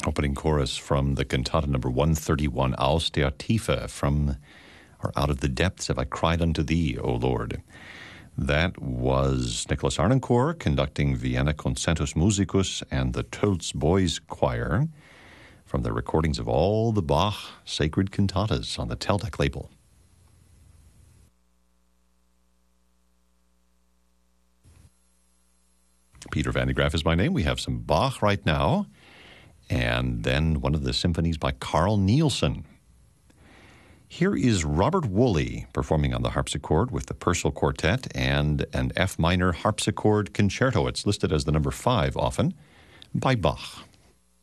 Opening chorus from the cantata number 131, Aus der Tiefe, from or out of the depths have I cried unto thee, O Lord. That was Nicholas Arnoncourt conducting Vienna Concentus Musicus and the Tölz Boys Choir from the recordings of all the Bach sacred cantatas on the Teldec label. Peter Van de Graaf is my name. We have some Bach right now, and then one of the symphonies by Carl Nielsen. Here is Robert Woolley performing on the harpsichord with the Purcell Quartet and an F minor harpsichord concerto. It's listed as the number 5 often, by Bach.